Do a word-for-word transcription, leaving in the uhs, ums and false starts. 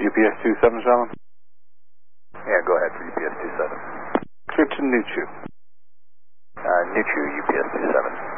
U P S two seven seven? Yeah, go ahead for U P S two seven. Clear to Nuchu. Uh, Nuchu, U P S two seven.